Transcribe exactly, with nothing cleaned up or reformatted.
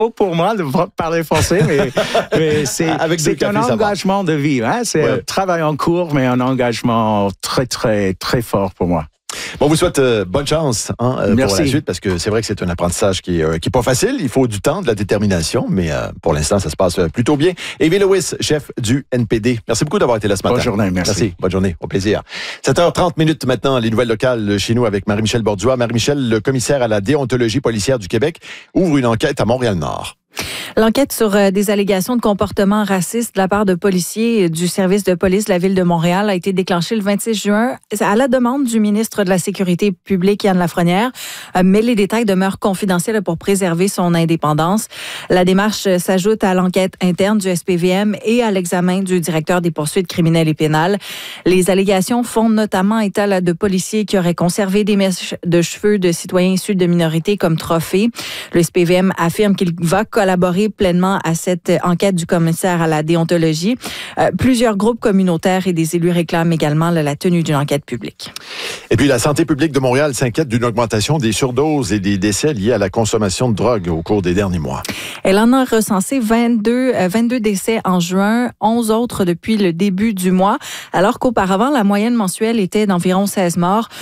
pour moi de parler français, mais, mais c'est, c'est un engagement de vie. Hein? C'est ouais. un travail en cours, mais un engagement très, très, très fort pour moi. Bon, on vous souhaite euh, bonne chance hein, euh, pour la suite, parce que c'est vrai que c'est un apprentissage qui n'est euh, qui est pas facile. Il faut du temps, de la détermination, mais euh, pour l'instant, ça se passe plutôt bien. Aimé Lewis, chef du N P D. Merci beaucoup d'avoir été là ce matin. Bonne journée, merci. Merci, bonne journée, au plaisir. sept heures trente minutes maintenant, les nouvelles locales chez nous avec Marie-Michel Borduas. Marie-Michel, le commissaire à la déontologie policière du Québec, ouvre une enquête à Montréal-Nord. L'enquête sur euh, des allégations de comportement raciste de la part de policiers du service de police de la Ville de Montréal a été déclenchée le vingt-six juin à la demande du ministre de la Sécurité publique, Yann Lafrenière, euh, mais les détails demeurent confidentiels pour préserver son indépendance. La démarche euh, s'ajoute à l'enquête interne du S P V M et à l'examen du directeur des poursuites criminelles et pénales. Les allégations font notamment état là, de policiers qui auraient conservé des mèches de cheveux de citoyens issus de minorités comme trophée. Le S P V M affirme qu'il va collaborer pleinement à cette enquête du commissaire à la déontologie. Euh, plusieurs groupes communautaires et des élus réclament également là, la tenue d'une enquête publique. Et puis, la santé publique de Montréal s'inquiète d'une augmentation des surdoses et des décès liés à la consommation de drogue au cours des derniers mois. Elle en a recensé vingt-deux, euh, vingt-deux décès en juin, onze autres depuis le début du mois, alors qu'auparavant, la moyenne mensuelle était d'environ seize morts.